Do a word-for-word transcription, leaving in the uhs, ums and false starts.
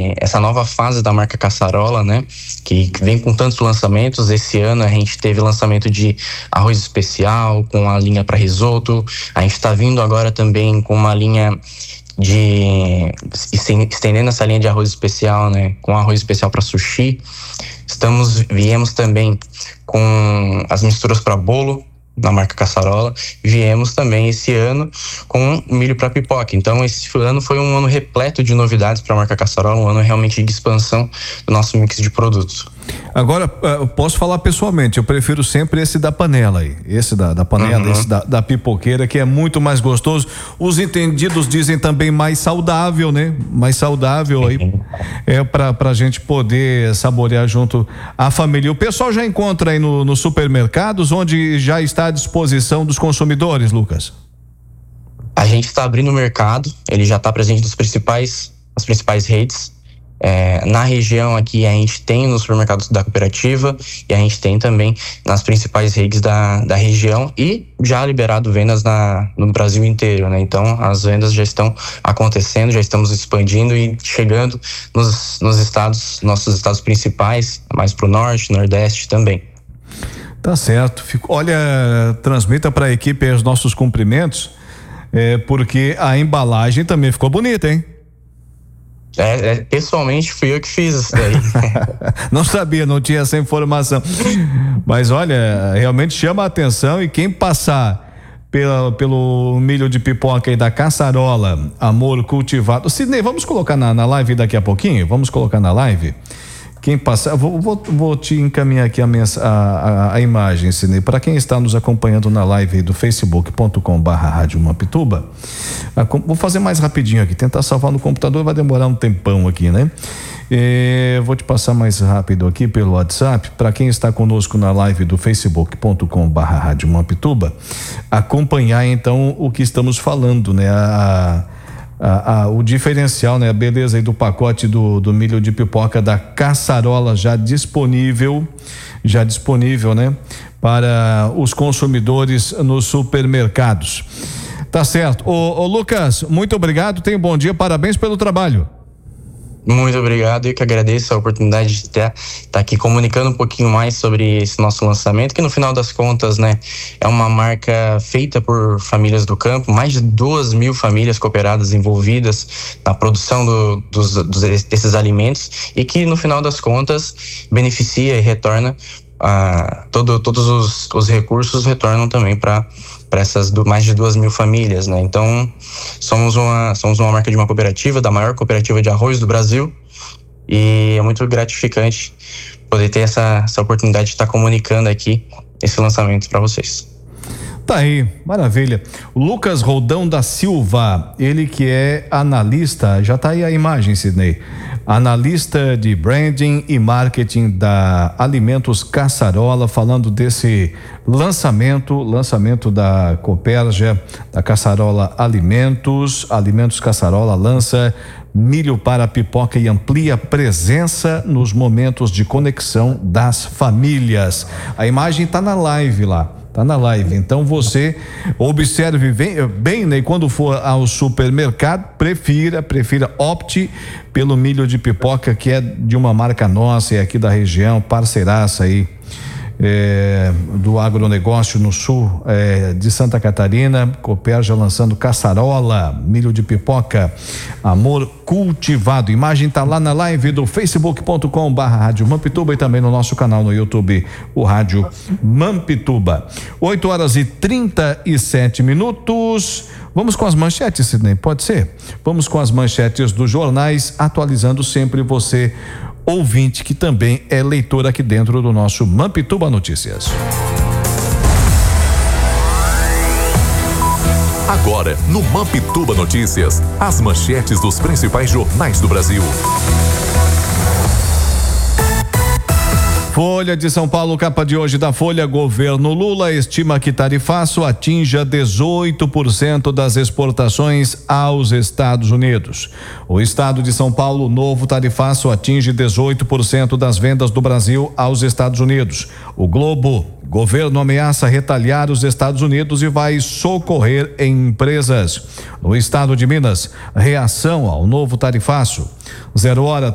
esse, essa nova fase da marca Caçarola, né? Que vem com tantos lançamentos. Esse ano a gente teve lançamento de arroz especial, com a linha para risoto. A gente está vindo agora também com uma linha de estendendo essa linha de arroz especial, né, com arroz especial para sushi. Estamos viemos também com as misturas para bolo na marca Caçarola. Viemos também esse ano com milho para pipoca. Então esse ano foi um ano repleto de novidades para a marca Caçarola, um ano realmente de expansão do nosso mix de produtos. Agora, eu posso falar pessoalmente, eu prefiro sempre esse da panela aí, esse da, da panela, uhum. esse da, da pipoqueira, que é muito mais gostoso. Os entendidos dizem também mais saudável, né? Mais saudável uhum. aí, é pra, pra gente poder saborear junto à família. O pessoal já encontra aí no, nos supermercados, onde já está à disposição dos consumidores, Lucas? A gente está abrindo o mercado, ele já está presente nos principais, nas principais redes. É, na região aqui a gente tem nos supermercados da cooperativa e a gente tem também nas principais redes da, da região e já liberado vendas na, no Brasil inteiro, né? Então as vendas já estão acontecendo, já estamos expandindo e chegando nos, nos estados, nossos estados principais, mais pro norte, nordeste também. Tá certo. Fico, olha, transmita para a equipe os nossos cumprimentos, é, porque a embalagem também ficou bonita, hein? É, é, pessoalmente fui eu que fiz isso daí. Não sabia, não tinha essa informação. Mas olha, realmente chama a atenção, e quem passar pela, pelo milho de pipoca aí da Caçarola, Amor Cultivado. Sidney, vamos colocar na, na live daqui a pouquinho? Vamos colocar na live? Quem passar, vou, vou, vou te encaminhar aqui a, mens, a, a, a imagem, Sidney, para quem está nos acompanhando na live do facebook ponto com barra rádio Mampituba. Vou fazer mais rapidinho aqui, tentar salvar no computador vai demorar um tempão aqui, né? E vou te passar mais rápido aqui pelo WhatsApp, para quem está conosco na live do facebook ponto com barra rádio Mampituba, acompanhar então o que estamos falando, né? A, A, a, o diferencial, né? A beleza aí do pacote do, do milho de pipoca da Caçarola já disponível, já disponível, né? Para os consumidores nos supermercados. Tá certo. Ô, ô Lucas, muito obrigado, tenha um bom dia, parabéns pelo trabalho. Muito obrigado, eu que agradeço a oportunidade de estar tá aqui comunicando um pouquinho mais sobre esse nosso lançamento, que no final das contas, né, é uma marca feita por famílias do campo, mais de duas mil famílias cooperadas envolvidas na produção do, dos, dos, desses alimentos, e que no final das contas beneficia e retorna a todo, todos os, os recursos retornam também para para essas do, mais de duas mil famílias, né? Então somos uma somos uma marca de uma cooperativa, da maior cooperativa de arroz do Brasil, e é muito gratificante poder ter essa, essa oportunidade de estar comunicando aqui esse lançamento para vocês. Tá aí, maravilha. O Lucas Roldão da Silva, ele que é analista, já tá aí a imagem, Sidney, analista de branding e marketing da Alimentos Caçarola, falando desse lançamento, lançamento da Cooperja, da Caçarola Alimentos. Alimentos Caçarola lança milho para pipoca e amplia presença nos momentos de conexão das famílias. A imagem tá na live lá. Tá na live, então você observe bem, bem, né? Quando for ao supermercado, prefira, prefira, opte pelo milho de pipoca, que é de uma marca nossa e aqui da região, parceiraça aí, é, do agronegócio no sul é, de Santa Catarina. Cooperja lançando Caçarola, milho de pipoca, Amor Cultivado. Imagem tá lá na live do facebook ponto com barra rádio Mampituba e também no nosso canal no YouTube, o Rádio Mampituba. oito horas e trinta e sete minutos. Vamos com as manchetes, Sidney, pode ser? Vamos com as manchetes dos jornais, atualizando sempre você, ouvinte, que também é leitor aqui dentro do nosso Mampituba Notícias. Agora, no Mampituba Notícias, as manchetes dos principais jornais do Brasil. Folha de São Paulo, capa de hoje da Folha. Governo Lula estima que tarifaço atinja dezoito por cento das exportações aos Estados Unidos. O estado de São Paulo, novo tarifaço atinge dezoito por cento das vendas do Brasil aos Estados Unidos. O Globo, governo ameaça retalhar os Estados Unidos e vai socorrer empresas. No estado de Minas, reação ao novo tarifaço. Zero hora